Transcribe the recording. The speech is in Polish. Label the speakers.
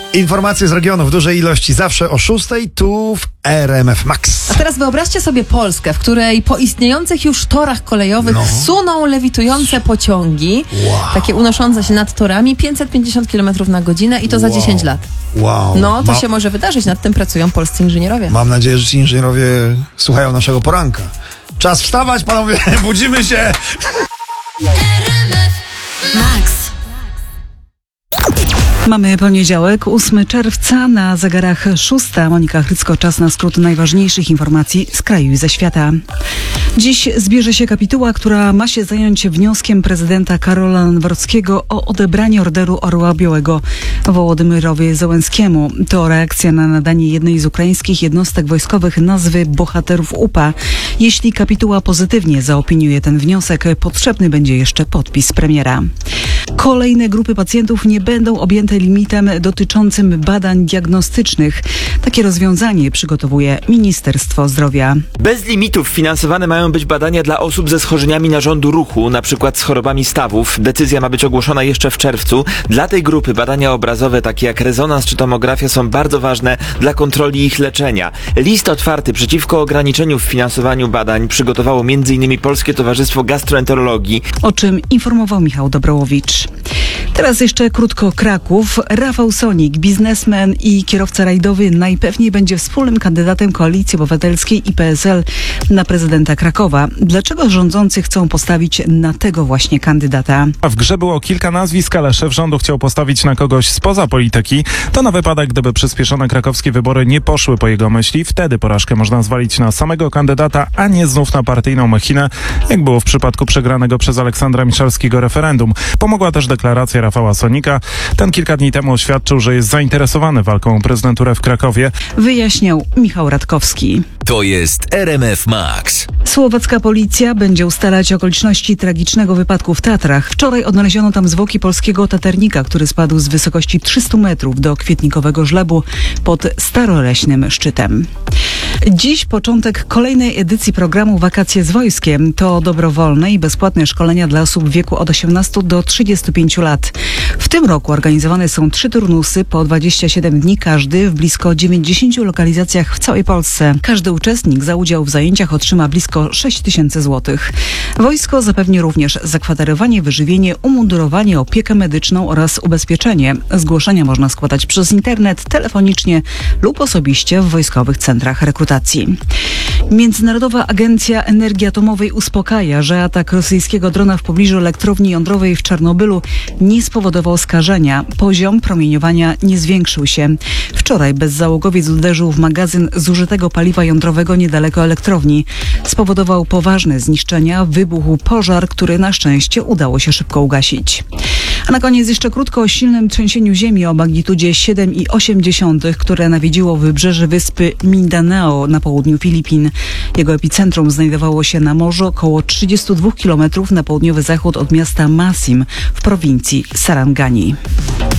Speaker 1: Informacje z regionu w dużej ilości zawsze o 6 tu w RMF Max.
Speaker 2: A teraz wyobraźcie sobie Polskę, w której po istniejących już torach kolejowych suną lewitujące pociągi, takie unoszące się nad torami, 550 km na godzinę i to za 10 lat.
Speaker 1: Wow.
Speaker 2: No, to się może wydarzyć, nad tym pracują polscy inżynierowie.
Speaker 1: Mam nadzieję, że ci inżynierowie słuchają naszego poranka. Czas wstawać, panowie, budzimy się!
Speaker 3: Max. Mamy poniedziałek, 8 czerwca, na zegarach 6. Monika Chrycko, czas na skrót najważniejszych informacji z kraju i ze świata. Dziś zbierze się kapituła, która ma się zająć wnioskiem prezydenta Karola Nawrockiego o odebranie Orderu Orła Białego Wołodymyrowi Zełenskiemu. To reakcja na nadanie jednej z ukraińskich jednostek wojskowych nazwy Bohaterów UPA. Jeśli kapituła pozytywnie zaopiniuje ten wniosek, potrzebny będzie jeszcze podpis premiera. Kolejne grupy pacjentów nie będą objęte limitem dotyczącym badań diagnostycznych. Takie rozwiązanie przygotowuje Ministerstwo Zdrowia.
Speaker 4: Bez limitów finansowane mają być badania dla osób ze schorzeniami narządu ruchu, np. z chorobami stawów. Decyzja ma być ogłoszona jeszcze w czerwcu. Dla tej grupy badania obrazowe, takie jak rezonans czy tomografia, są bardzo ważne dla kontroli ich leczenia. List otwarty przeciwko ograniczeniu w finansowaniu badań przygotowało m.in. Polskie Towarzystwo Gastroenterologii,
Speaker 3: O czym informował Michał Dobrołowicz. Teraz jeszcze krótko Kraków. Rafał Sonik, biznesmen i kierowca rajdowy, najpewniej będzie wspólnym kandydatem Koalicji Obywatelskiej i PSL na prezydenta Krakowa. Dlaczego rządzący chcą postawić na tego właśnie kandydata?
Speaker 5: W grze było kilka nazwisk, ale szef rządu chciał postawić na kogoś spoza polityki. To na wypadek, gdyby przyspieszone krakowskie wybory nie poszły po jego myśli. Wtedy porażkę można zwalić na samego kandydata, a nie znów na partyjną machinę, jak było w przypadku przegranego przez Aleksandra Miszalskiego referendum. Pomogła też deklaracja Rafała Sonika. Ten kilka dni temu oświadczył, że jest zainteresowany walką o prezydenturę w Krakowie.
Speaker 3: Wyjaśniał Michał Radkowski.
Speaker 6: To jest RMF Max.
Speaker 3: Słowacka policja będzie ustalać okoliczności tragicznego wypadku w Tatrach. Wczoraj odnaleziono tam zwłoki polskiego taternika, który spadł z wysokości 300 metrów do kwietnikowego żlebu pod staroleśnym szczytem. Dziś początek kolejnej edycji programu Wakacje z Wojskiem. To dobrowolne i bezpłatne szkolenia dla osób w wieku od 18 do 35 lat. W tym roku organizowane są 3 turnusy po 27 dni każdy w blisko 90 lokalizacjach w całej Polsce. Każdy uczestnik za udział w zajęciach otrzyma blisko 6 000 złotych. Wojsko zapewni również zakwaterowanie, wyżywienie, umundurowanie, opiekę medyczną oraz ubezpieczenie. Zgłoszenia można składać przez internet, telefonicznie lub osobiście w wojskowych centrach rekrutacji. Międzynarodowa Agencja Energii Atomowej uspokaja, że atak rosyjskiego drona w pobliżu elektrowni jądrowej w Czarnobylu nie spowodował skażenia. Poziom promieniowania nie zwiększył się. Wczoraj bezzałogowiec uderzył w magazyn zużytego paliwa jądrowego niedaleko elektrowni. Spowodował poważne zniszczenia, wybuchł pożar, który na szczęście udało się szybko ugasić. A na koniec jeszcze krótko o silnym trzęsieniu ziemi o magnitudzie 7,8, które nawiedziło wybrzeże wyspy Mindanao na południu Filipin. Jego epicentrum znajdowało się na morzu około 32 km na południowy zachód od miasta Masim w prowincji Sarangani.